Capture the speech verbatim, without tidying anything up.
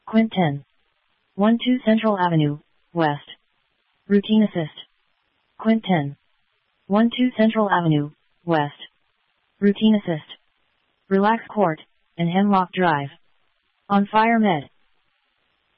Quint ten. one two Central Avenue, West. Routine Assist. Quint ten. one two Central Avenue, West. Routine Assist. Relax Court, and Hemlock Drive. On Fire Med.